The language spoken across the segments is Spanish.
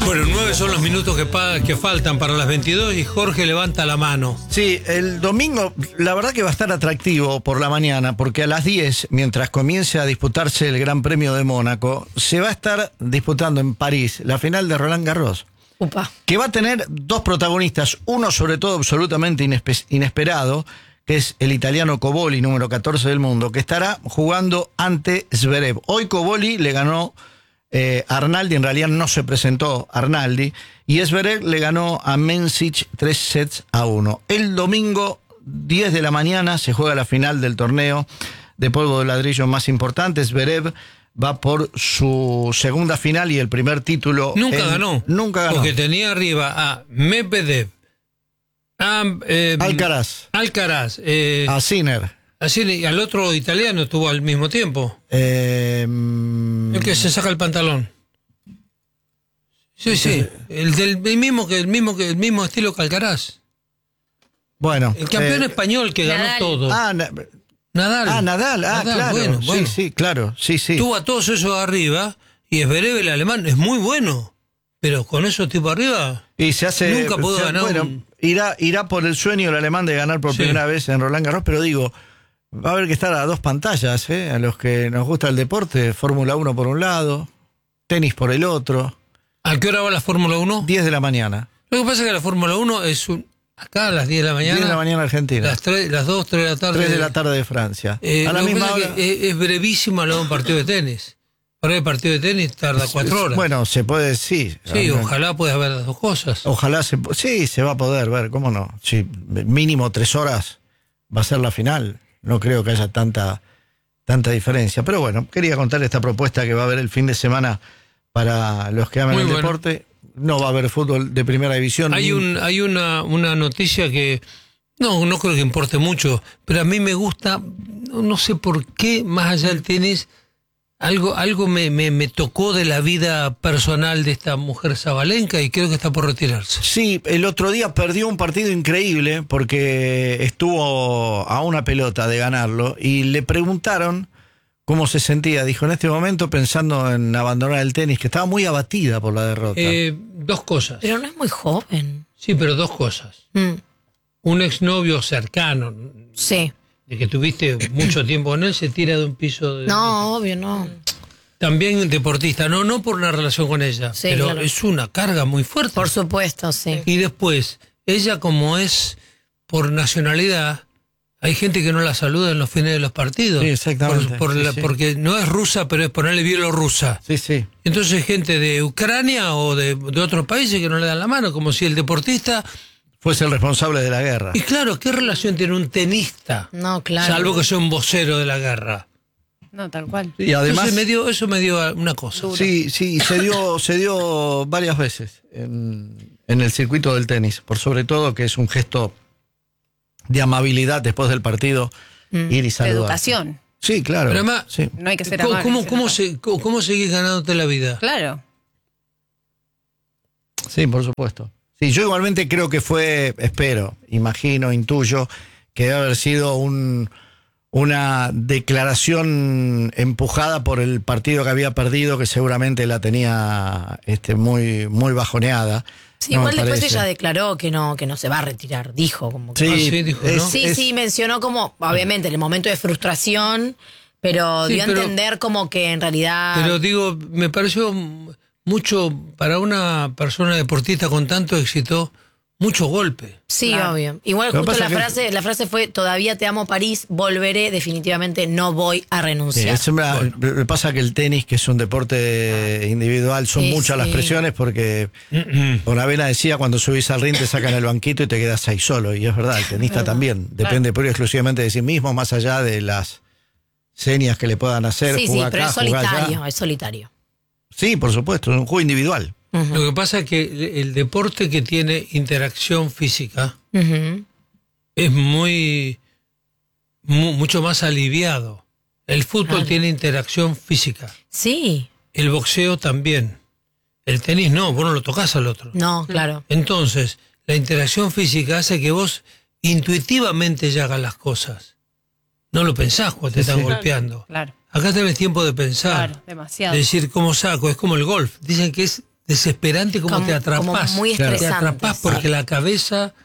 Bueno, 9 son los minutos que faltan para las 22 y Jorge levanta la mano. Sí, el domingo la verdad que va a estar atractivo por la mañana, porque a las 10, mientras comience a disputarse el Gran Premio de Mónaco, se va a estar disputando en París la final de Roland Garros. Upa. Que va a tener dos protagonistas, uno sobre todo absolutamente inesperado, que es el italiano Cobolli, número 14 del mundo, que estará jugando ante Zverev. Hoy Cobolli le ganó Arnaldi, en realidad no se presentó Arnaldi, y Zverev le ganó a Mensich 3-1. El domingo, 10 de la mañana, se juega la final del torneo de polvo de ladrillo más importante. Zverev va por su segunda final y el primer título. Nunca ganó. Porque Ganó. tenía arriba a Medvedev, a Alcaraz. a Sinner. Así, y al otro italiano estuvo al mismo tiempo. El que se saca el pantalón. Sí. El mismo estilo que Alcaraz. Bueno. El campeón español que ganó Nadal. todo. Nadal. Nadal, claro. Bueno. Sí, claro. Sí. Tuvo a todos esos arriba y Zverev, el alemán, es muy bueno. Pero con esos tipos arriba, Y se hace. nunca pudo ganar. Bueno, irá por el sueño el alemán de ganar por primera vez en Roland Garros, pero digo, va a haber que estar a dos pantallas, a los que nos gusta el deporte, Fórmula 1 por un lado, tenis por el otro. ¿A qué hora va la Fórmula 1? 10 de la mañana. Lo que pasa es que la Fórmula 1 es acá a las 10 de la mañana. 10 de la mañana Argentina. Las 2, 3 de la tarde. 3 de la tarde de Francia. A la lo que misma pasa es hora. que es brevísimo al lado de un partido de tenis. Para el partido de tenis tarda 4 horas. Bueno, se puede, sí. Sí, ojalá puedas ver las dos cosas. Ojalá se va a poder ver, ¿cómo no? Sí, mínimo 3 horas va a ser la final. No creo que haya tanta diferencia. Pero bueno, quería contar esta propuesta que va a haber el fin de semana para los que aman Muy el bueno. deporte. No va a haber fútbol de primera división. Hay una noticia que no creo que importe mucho, pero a mí me gusta, no sé por qué, más allá del tenis, algo me tocó de la vida personal de esta mujer Sabalenka y creo que está por retirarse. Sí, el otro día perdió un partido increíble porque estuvo a una pelota de ganarlo y le preguntaron cómo se sentía. Dijo, en este momento pensando en abandonar el tenis, que estaba muy abatida por la derrota. Dos cosas. Pero no es muy joven. Sí, pero dos cosas. Mm, Un exnovio cercano, sí. de que tuviste mucho tiempo con él, se tira de un piso de... No, obvio, no. También deportista, no por una relación con ella, Sí, pero claro. es una carga muy fuerte. Por supuesto, sí. Y después, ella como es por nacionalidad, hay gente que no la saluda en los fines de los partidos. Sí, exactamente. Sí. Porque no es rusa, pero es ponerle bielorrusa. Sí. Entonces gente de Ucrania o de otros países que no le dan la mano, como si el deportista... Fuese el responsable de la guerra. Y claro, ¿qué relación tiene un tenista? No, claro. Salvo que sea un vocero de la guerra. No, tal cual. Y además... Entonces eso me dio una cosa. Sí, se dio varias veces en el circuito del tenis. Por sobre todo que es un gesto de amabilidad después del partido, ir y De saludar. educación. Sí, claro. Pero además, Sí. No hay que ser ¿Cómo, amable. cómo seguís ganándote la vida? Claro. Sí, por supuesto. Sí, yo igualmente creo que fue, espero, imagino, intuyo, que debe haber sido una declaración empujada por el partido que había perdido, que seguramente la tenía muy, muy bajoneada. Sí, No me igual después parece. ella declaró que no se va a retirar, dijo como que... Sí, sí, dijo, ¿no? Sí, mencionó como, obviamente, en el momento de frustración, pero Sí, dio a pero- entender como que en realidad... Pero digo, me pareció mucho, para una persona deportista con tanto éxito, mucho golpe. Sí, Claro. obvio. Igual Lo que justo pasa la frase fue, todavía te amo París, volveré, definitivamente no voy a Sí, renunciar. me pasa que el tenis, que es un deporte individual, son Sí, muchas las sí. presiones porque Bonavena decía, cuando subís al ring te sacan el banquito y te quedas ahí solo, y es verdad, el tenista también, depende pura y exclusivamente de sí mismo, más allá de las señas que le puedan hacer, Sí, jugar pero acá, es jugar allá. solitario, es solitario. Sí, por supuesto, es un juego individual. Ujú. Lo que pasa es que el deporte que tiene interacción física Ujú. es mucho más aliviado. El fútbol Claro. tiene interacción física. Sí, El boxeo también. El tenis no, vos no lo tocás al otro. no, claro. Entonces, la interacción física hace que vos intuitivamente ya hagas las cosas. No lo pensás cuando te están golpeando. Claro. Acá tenés tiempo de pensar. Claro, demasiado. De decir cómo saco, es como el golf. Dicen que es desesperante como te atrapás. Como muy estresante. Te atrapás porque la cabeza...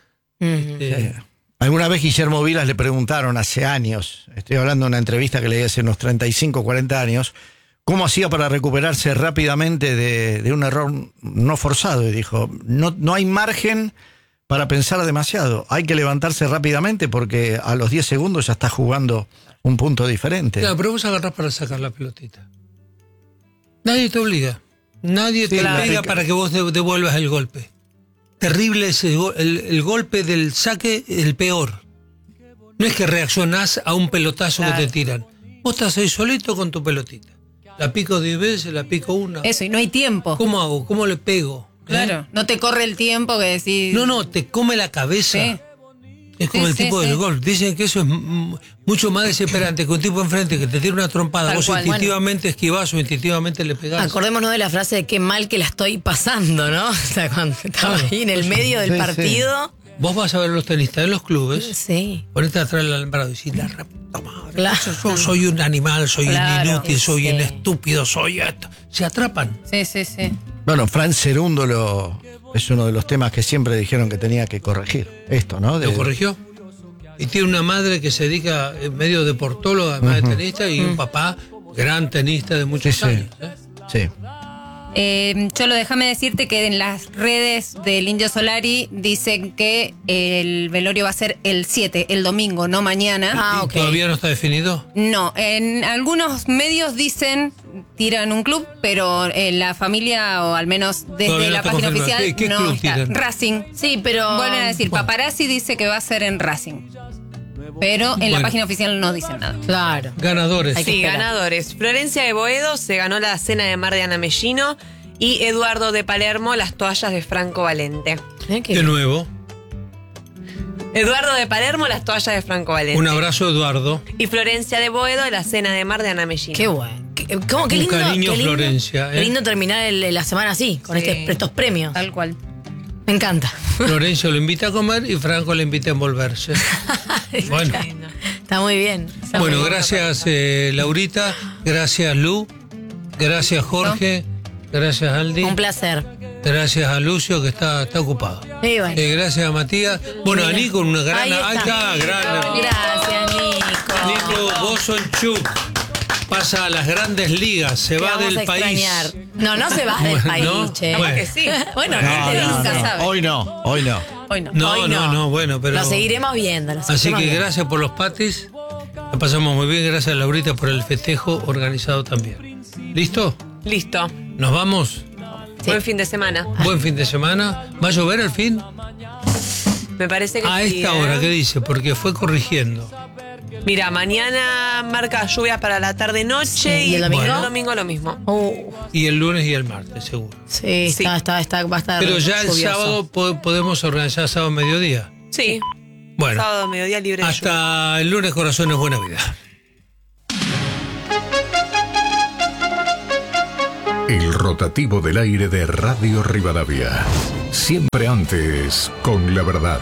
Alguna vez Guillermo Vilas le preguntaron hace años, estoy hablando de una entrevista que le di hace unos 35, 40 años, cómo hacía para recuperarse rápidamente de un error no forzado. Y dijo, no hay margen para pensar demasiado, hay que levantarse rápidamente porque a los 10 segundos ya estás jugando un punto diferente. Claro, pero vos agarrás para sacar la pelotita. Nadie te obliga. Nadie te pega para que vos devuelvas el golpe. Terrible es el golpe del saque, el peor. No es que reaccionás a un pelotazo que te tiran. Vos estás ahí solito con tu pelotita. La pico 10 veces, la pico una. Eso, y no hay tiempo. ¿Cómo hago? ¿Cómo le pego? Claro, no te corre el tiempo que decís... No, te come la cabeza. Sí. Es como el tipo del golf. Dicen que eso es mucho más desesperante que un tipo enfrente que te tira una trompada. Tal Vos cual. instintivamente esquivás o instintivamente le pegás. Acordémonos de la frase de qué mal que la estoy pasando, ¿no? O sea, cuando estaba ahí en el medio del partido. Vos vas a ver a los tenistas en los clubes, Sí. ponete atrás del alambrado y decís, la puta madre, Claro. yo soy un animal, soy Claro. un inútil, soy Sí. un estúpido, soy esto. Se atrapan. Sí. Bueno, Fran Cerúndolo es uno de los temas que siempre dijeron que tenía que corregir. Esto, ¿no? Lo corrigió. Y tiene una madre que se dedica en medio deportóloga, además de tenista, y un papá gran tenista de muchos Sí. años. Sí. Cholo, déjame decirte que en las redes del Indio Solari dicen que el velorio va a ser el 7, el domingo, no mañana. Ah, ¿Y ok. ¿Todavía no está definido? No, en algunos medios dicen tiran un club, pero en la familia, o al menos desde Todavía no la está página confirmado. oficial, ¿Qué no club está. tiran? Racing. Sí, pero... Vuelven a decir, Paparazzi dice que va a ser en Racing. Pero en la Bueno. página oficial no dicen nada. Claro. Ganadores. Hay que Sí, esperar. ganadores. Florencia de Boedo se ganó la cena de mar de Ana Mellino y Eduardo de Palermo las toallas de Franco Valente. De nuevo. Eduardo de Palermo las toallas de Franco Valente. Un abrazo, Eduardo. Y Florencia de Boedo la cena de mar de Ana Mellino. Qué bueno. Qué Un lindo, cariño, qué lindo, Florencia, Qué lindo terminar la semana así, con Sí. estos premios. Tal cual. Me encanta. Florencio lo invita a comer y Franco le invita a envolverse. Bueno, Está muy bien. bueno, gracias Laurita, gracias Lu, gracias Jorge, gracias Aldi, Un placer. gracias a Lucio que está ocupado. Sí, bueno. Gracias a Matías. Bueno, a Nico, una gran... Ahí está. gran... Gracias, Nico. Nico Bosonchuk pasa a las grandes ligas, se Te va vamos del a país. extrañar. No se va del Bueno, país, ¿no? che. Bueno. Que sí. Bueno, No, nadie no, nunca no. sabe. Hoy no. Hoy no. No, Hoy no, bueno, pero... Lo seguiremos viendo. Lo Así seguiremos que viendo. gracias por los patis. La pasamos muy bien. Gracias a Laurita por el festejo organizado también. ¿Listo? Listo. ¿Nos vamos? Sí. Buen fin de semana. Buen fin de semana. ¿Va a llover al fin? Me parece que A sí, esta hora, ¿qué dice? Porque fue corrigiendo. Mira, mañana marca lluvias para la tarde-noche Sí, y ¿y el domingo? el domingo lo mismo. Y el lunes y el martes, seguro. Sí, Sí. va a estar Pero ya el lluvioso. sábado podemos organizar sábado mediodía. Sí. Bueno, Sábado, mediodía libre de lluvia. hasta el lunes, corazones, buena vida. El rotativo del aire de Radio Rivadavia. Siempre antes con la verdad.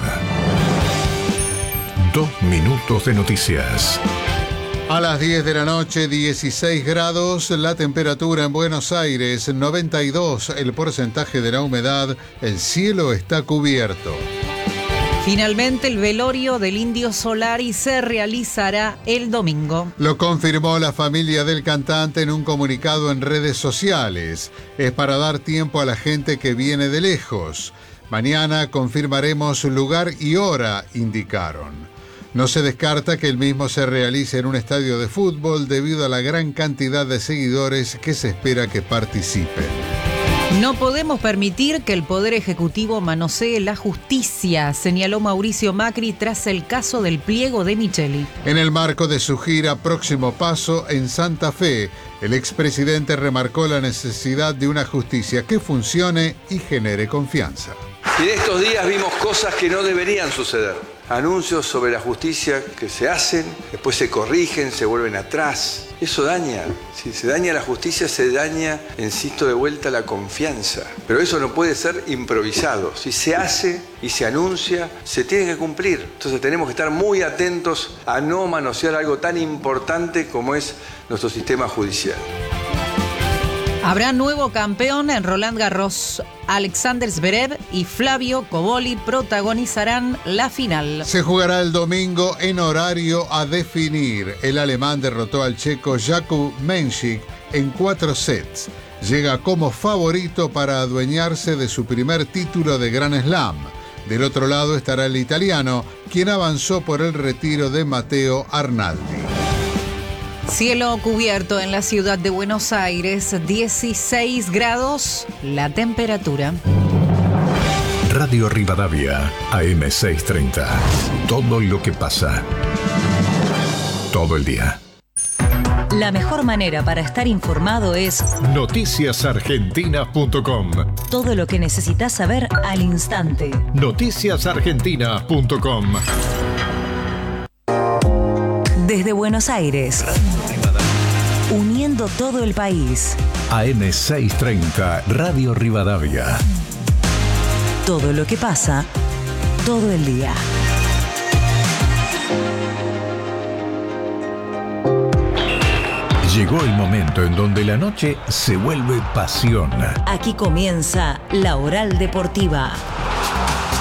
2 minutos de noticias. A las 10 de la noche, 16 grados, la temperatura en Buenos Aires, 92, el porcentaje de la humedad, el cielo está cubierto. Finalmente, el velorio del Indio Solari se realizará el domingo. Lo confirmó la familia del cantante en un comunicado en redes sociales. Es para dar tiempo a la gente que viene de lejos. Mañana confirmaremos lugar y hora, indicaron. No se descarta que el mismo se realice en un estadio de fútbol debido a la gran cantidad de seguidores que se espera que participen. No podemos permitir que el Poder Ejecutivo manosee la justicia, señaló Mauricio Macri tras el caso del pliego de Micheli. En el marco de su gira Próximo Paso en Santa Fe, el expresidente remarcó la necesidad de una justicia que funcione y genere confianza. Y en estos días vimos cosas que no deberían suceder. Anuncios sobre la justicia que se hacen, después se corrigen, se vuelven atrás. Eso daña. Si se daña la justicia, se daña, insisto, de vuelta la confianza. Pero eso no puede ser improvisado. Si se hace y se anuncia, se tiene que cumplir. Entonces tenemos que estar muy atentos a no manosear algo tan importante como es nuestro sistema judicial. Habrá nuevo campeón en Roland Garros. Alexander Zverev y Flavio Cobolli protagonizarán la final. Se jugará el domingo en horario a definir. El alemán derrotó al checo Jakub Mensik en 4 sets. Llega como favorito para adueñarse de su primer título de Grand Slam. Del otro lado estará el italiano, quien avanzó por el retiro de Matteo Arnaldi. Cielo cubierto en la ciudad de Buenos Aires, 16 grados la temperatura. Radio Rivadavia, AM630. Todo lo que pasa. Todo el día. La mejor manera para estar informado es noticiasargentina.com. Todo lo que necesitas saber al instante. Noticiasargentina.com. Desde Buenos Aires, uniendo todo el país. AM630, Radio Rivadavia. Todo lo que pasa, todo el día. Llegó el momento en donde la noche se vuelve pasión. Aquí comienza La Oral Deportiva.